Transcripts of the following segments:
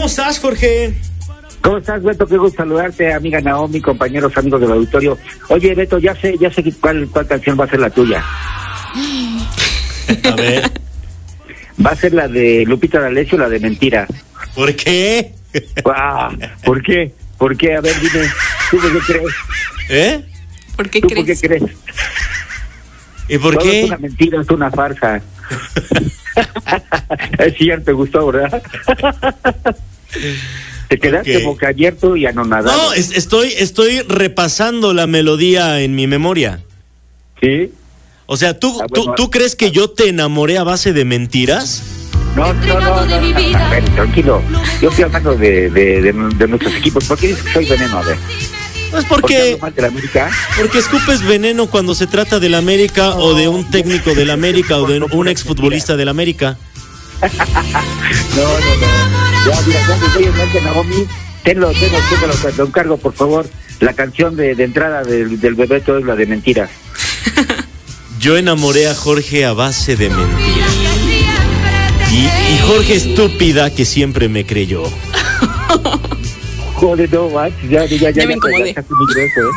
estás, Jorge? ¿Cómo estás, Beto? Qué gusto saludarte, amiga Naomi, compañeros, amigos del auditorio. Oye, Beto, ya sé cuál canción va a ser la tuya. A ver. Va a ser la de Lupita D'Alessio, la de Mentira. ¿Por qué? ¿Por qué? ¿Por qué? A ver, dime, ¿tú por qué crees? ¿Eh? ¿Por qué ¿Tú crees? por qué crees? ¿Y por Todo qué? es una mentira, es una farsa. Es cierto, te gustó, ¿verdad? Te quedaste Ok. boca abierto y anonadado. No, estoy repasando la melodía en mi memoria. ¿Sí? O sea, bueno. ¿tú crees que yo te enamoré a base de mentiras? No, ven, tranquilo. Yo estoy hablando de nuestros equipos. ¿Por qué dices que soy veneno? A ver. Pues ¿Por qué porque hablo mal de la América? Porque escupes veneno cuando se trata del América o de un técnico del América o de un exfutbolista del América. No. Ya, mira, ya estoy en mente, Naomi. Tenlo, te lo encargo, por favor. La canción de entrada del Bebeto es la de Mentiras. Yo enamoré a Jorge a base de mentiras. Y Jorge estúpida que siempre me creyó. Joder, no, manches, ya me incomodé. pegaste muy grueso,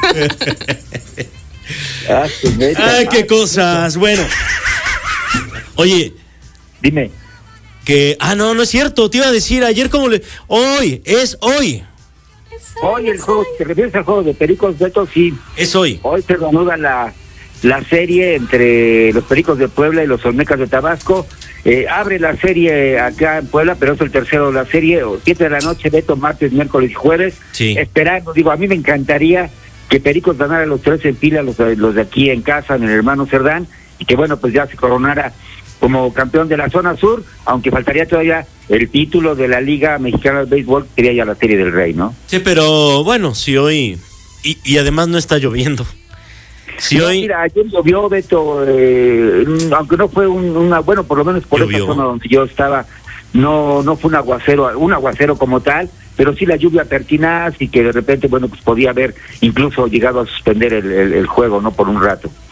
¡Ay, qué cosas! Bueno. Oye, Dime. que... no es cierto. Te iba a decir ayer como le... Hoy, es hoy. Hoy el juego, ¿te refieres al juego de Pericos, Beto? Sí. Es hoy. Hoy se reanuda la serie entre los Pericos de Puebla y los Olmecas de Tabasco. Abre la serie acá en Puebla, pero es el tercero de la serie, 7 de la noche, Beto, martes, miércoles y jueves. Sí. Esperando, a mí me encantaría que Pericos ganara los 3 en fila, los de aquí en casa, en el hermano Cerdán, y que bueno, pues ya se coronara como campeón de la zona sur, aunque faltaría todavía el título de la Liga Mexicana de Béisbol, que sería ya la Serie del Rey, ¿no? Sí, pero bueno, si hoy... Y además no está lloviendo. Si No, hoy... mira, ayer llovió, Beto, aunque no fue bueno, por lo menos por Llovió. esa zona donde yo estaba, no fue un aguacero como tal, pero sí la lluvia pertinaz y que de repente, bueno, pues podía haber incluso llegado a suspender el juego, ¿no? Por un rato.